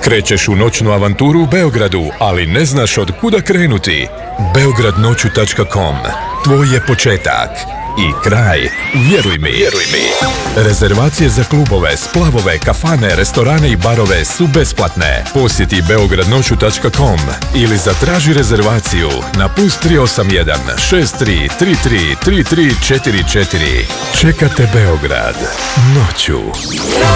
Krećeš u noćnu avanturu u Beogradu, ali ne znaš od kuda krenuti. Beogradnoću.com. Tvoj je početak i kraj, vjeruj mi. Rezervacije za klubove, splavove, kafane, restorane i barove su besplatne. Posjeti Beogradnoću.com ili zatraži rezervaciju na +381 63 33 33 44. Čeka te Beograd noću.